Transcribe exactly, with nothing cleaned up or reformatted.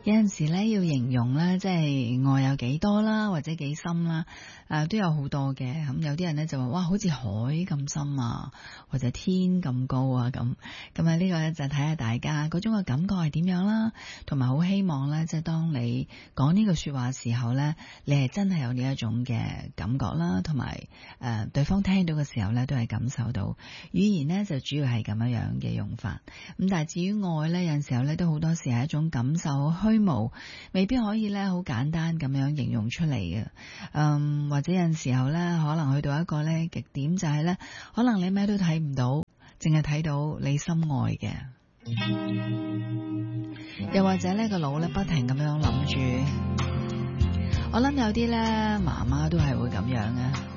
有陣時咧要形容咧，即係愛有幾多啦，或者幾深啦，誒、呃、都有好多嘅。咁有啲人咧就話哇，好似海咁深啊，或者天咁高啊咁。咁啊呢個咧就睇下大家嗰種嘅感覺係點樣啦，同埋好希望咧，即係當你講呢個說話嘅時候咧，你係真係有呢一種嘅感覺啦，同埋誒對方聽到嘅時候咧都係感受到。語言咧就主要係咁樣樣嘅用法。咁但係至於愛咧，有陣時候咧都好多時係一種感受，虛無，未必可以咧好簡單咁樣形容出嚟嘅。嗯，或者有陣時候咧，可能去到一個咧極點，就係咧，可能你咩都睇唔到，淨係睇到你心愛嘅。又或者呢個腦咧不停咁樣諗住，我諗有啲咧媽媽都係會咁樣嘅。